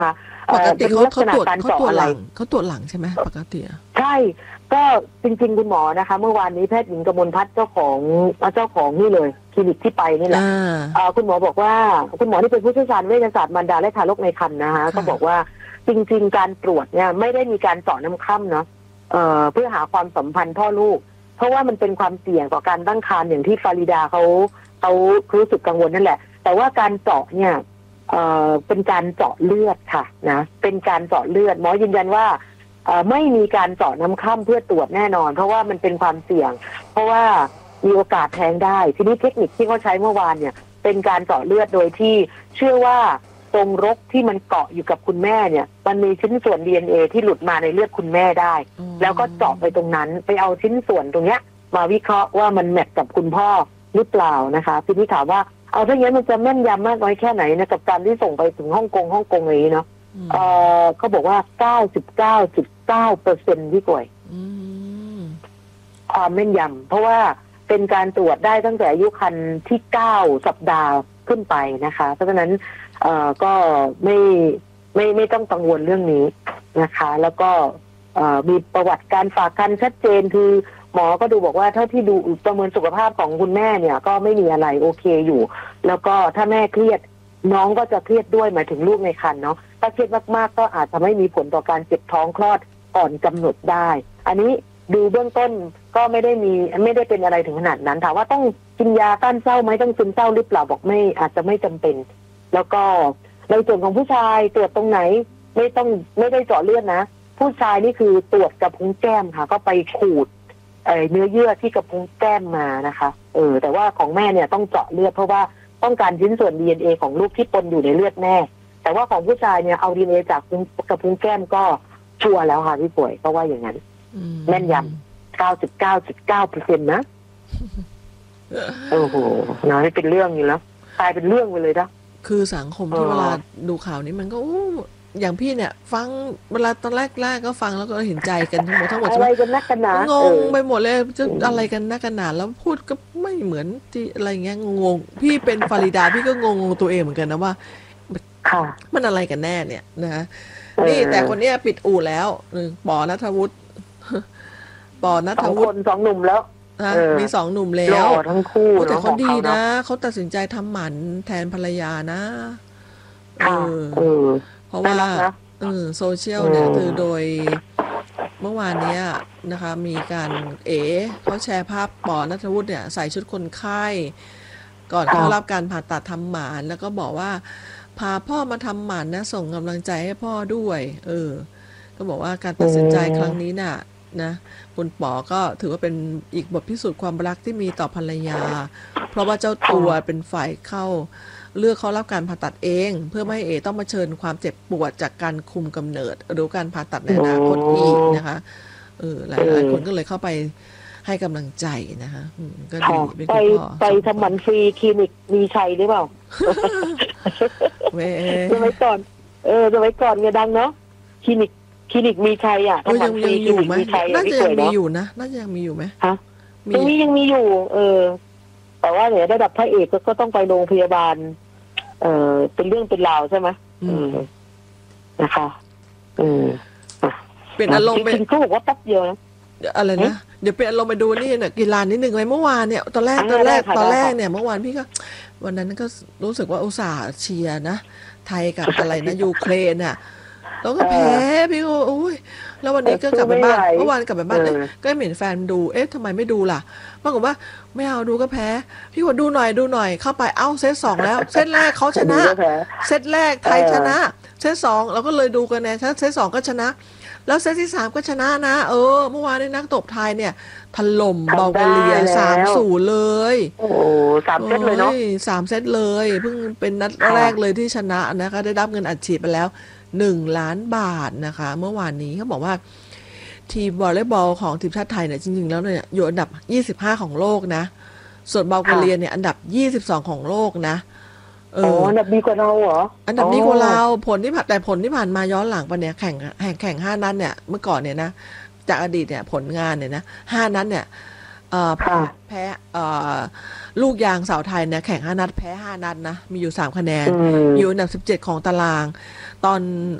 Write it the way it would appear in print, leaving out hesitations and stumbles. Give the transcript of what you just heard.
คะปกติเป็นลักษณะการเจาะอะไรเขาตรวจหลังใช่ไหมปกติใช่ก็จริงๆคุณหมอนะคะเมื่อวานนี้แพทย์หญิงกมลพัฒน์เจ้าของนี่เลยคลินิกที่ไปนี่แหละคุณหมอบอกว่าคุณหมอที่เป็นผู้เชี่ยวชาญเวชศาสตร์มารดาและทารกในครรภ์นะคะก็บอกว่าจริงๆการตรวจเนี่ยไม่ได้มีการเจาะน้ำคร่ำเนาะเพื่อหาความสัมพันธ์พ่อลูกเพราะว่ามันเป็นความเสี่ยงต่อการตั้งครรภ์อย่างที่ฟาริดาเขารู้สึกกังวลนั่นแหละแต่ว่าการเจาะเนี่ยเป็นการเจาะเลือดค่ะนะเป็นการเจาะเลือดหมอยืนยันว่าไม่มีการเจาะน้ำคร่ำเพื่อตรวจแน่นอนเพราะว่ามันเป็นความเสี่ยงเพราะว่ามีโอกาสแท้งได้ทีนี้เทคนิคที่เขาใช้เมื่อวานเนี่ยเป็นการเจาะเลือดโดยที่เชื่อว่าตรงรกที่มันเกาะอยู่กับคุณแม่เนี่ยมันมีชิ้นส่วน DNA ที่หลุดมาในเลือดคุณแม่ได้แล้วก็เจาะไปตรงนั้นไปเอาชิ้นส่วนตรงเนี้ยมาวิเคราะห์ว่ามันแมทกับคุณพ่อหรือเปล่านะคะทีนี้ถามว่าเอาถ้าอย่างนี้มันจะแม่นยำมากน้อยแค่ไหนนะกับการที่ส่งไปถึงฮ่องกงอะไรอย่างนี้เนาะเขาบอกว่า 99.9% ที่ป่วยความแม่นยำเพราะว่าเป็นการตรวจได้ตั้งแต่อายุครรภ์ที่9 สัปดาห์ขึ้นไปนะคะเพราะฉะนั้นก็ไม่ต้องกังวลเรื่องนี้นะคะแล้วก็มีประวัติการฝากครรภ์ชัดเจนคือหมอก็ดูบอกว่าเท่าที่ดูประเมินสุขภาพของคุณแม่เนี่ยก็ไม่มีอะไรโอเคอยู่แล้วก็ถ้าแม่เครียดน้องก็จะเครียดด้วยหมายถึงลูกในครรภ์เนาะถ้าเครียดมากๆก็อาจจะไม่มีผลต่อการเจ็บท้องคลอดก่อนกำหนดได้อันนี้ดูเบื้องต้นก็ไม่ได้เป็นอะไรถึงขนาดนั้นถามว่าต้องกินยาต้านเศร้าไหมต้องซึมเศร้าหรือเปล่าบอกไม่อาจจะไม่จำเป็นแล้วก็ในส่วนของผู้ชายตรวจตรงไหนไม่ได้เจาะเลือดนะผู้ชายนี่คือตรวจกระพุ้งแก้มค่ะก็ไปขูดเนื้อเยื่อที่กระพุ้งแก้มมานะคะแต่ว่าของแม่เนี่ยต้องเจาะเลือดเพราะว่าต้องการชิ้นส่วน DNA ของลูกที่ปนอยู่ในเลือดแม่แต่ว่าของผู้ชายเนี่ยเอา DNA จากกระพุ้งแก้มก็ชัวร์แล้วค่ะพี่ป่วยก็ว่าอย่างนั้นแม่นยำ 99.9% นะโอ้โหน้อยเป็นเรื่องอยู่แล้วกลายเป็นเรื่องไปเลยนะคือสังคมที่เวลาดูข่าวนี้มันก็อย่างพี่เนี่ยฟังเวลาตอนแรกก็ฟังแล้วก็เห็นใจกันทั้งหมดอะไรกันนักกันหนางงไปหมดเลยจะอะไรกันนักกันหนาแล้วพูดก็ไม่เหมือนที่อะไรเงี้ยงงพี่เป็นฟาริดาพี่ก็งงตัวเองเหมือนกันนะว่ามันอะไรกันแน่เนี่ยนะนี่แต่คนนี้ปิดอู่แล้วปอณัฐวุฒิคน2 หนุ่มแล้วมี2 หนุ่มแล้วทั้งคู่แต่เขาดีนะเขาตัดสินใจทำหมันแทนภรรยานะเพราะว่าโซเชียลเนี่ยคือโดยเมื่อวานนี้นะคะมีการเขาแชร์ภาพปอณัฐวุฒิเนี่ยใส่ชุดคนไข้ก่อนเข้ารับการผ่าตัดทำหมันแล้วก็บอกว่าพาพ่อมาทำหมันนะส่งกำลังใจให้พ่อด้วยก็บอกว่าการตัดสินใจครั้งนี้น่ะนะคุณปอก็ถือว่าเป็นอีกบทพิสูจน์ความรักที่มีต่อภรรยาเพราะว่าเจ้าตัวเป็นฝ่ายเลือกเขารับการผ่าตัดเองเพื่อไม่ให้ต้องมาเชิญความเจ็บปวดจากการคุมกำเนิดหรือการผ่าตัดในอนาคตอีกนะคะหลายคนก็เลยเข้าไปให้กำลังใจนะคะก็ดีไปทำหมันฟรีคลินิกมีชัยหรือเปล่าสมัยก่อนเนี่ยดังเนาะคลินิกมีชัยทำหมันฟรีคลินิกมีชัยน่าจะยังมีอยู่นะน่าจะยังมีอยู่ไหมยังมีอยู่แต่ว่าเนี่ยระดับพระเอกก็ต้องไปโรงพยาบาลเป็นเรื่องเป็นราวใช่ไหมนะคะเป็นอารมณ์จริงๆเขาบอกว่าแป๊บเดียวนะอะไรนะเดี๋ยวเป็นอารมณ์ไปดูนี่เนี่ยกีฬานิดนึงเลยเมื่อวานเนี่ยตอนแรกเนี่ยเมื่อวานพี่ก็วันนั้นก็รู้สึกว่าอุตส่าห์เชียร์นะไทยกับอะไรนะยูเครนน่ะแล้วก็แพ้พี่ก็โอ้ยแล้ววันนี้ก็กลับไปบ้านเมื่อวานกลับไปบ้านก็เห็นแฟนดูทำไมไม่ดูล่ะปรากฏว่าไม่เอาดูก็แพ้พี่ว่าดูหน่อยเข้าไปเซต 2แล้วเซตแรกเขาชนะเซตแรกไทยชนะเซต 2เราก็เลยดูกันเนี่ยเซต 2ก็ชนะแล้วเซตที่3ก็ชนะนะเมื่อวานนี้นักตบไทยเนี่ยถล่มบัลแกเรีย 3-0 เลยโอ้3 เซตเลยเนาะ 3 เซตเลยเพิ่งเป็นนัดแรกเลยที่ชนะนะคะได้รับเงินอัดฉีดไปแล้ว1 ล้านบาทนะคะเมื่อวานนี้เขาบอกว่าทีมวอลเลย์บอลของทีมชาติไทยเนี่ยจริงๆแล้วเนี่ยอยู่อันดับ25ของโลกนะส่วนบัลแกเรียเนี่ยอันดับ22ของโลกนะอันดับดีกว่าเราเหรออันดับดีกว่าเราผลที่ผ่านมาย้อนหลังไปเนี่ยแข่ง5 นัดเนี่ยเมื่อก่อนเนี่ยนะจากอดีตเนี่ยผลงานเนี่ยนะ5 นัดเนี่ยแพ้ลูกยางสาวไทยเนี่ยแข่ง5 นัดแพ้5 นัดนะมีอยู่3 คะแนนอยู่อันดับ17ของตารางตอน